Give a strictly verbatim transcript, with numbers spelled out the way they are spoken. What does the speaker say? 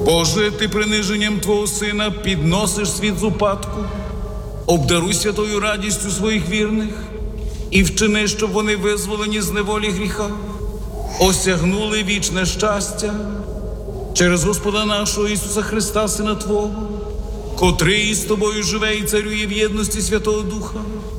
Боже, Ти приниженням Твого Сина підносиш світ з упадку, обдаруй святою радістю своїх вірних і вчини, щоб вони, визволені з неволі гріха, осягнули вічне щастя через Господа нашого Ісуса Христа, Сина Твого, котрий із Тобою живе і царює в єдності Святого Духа,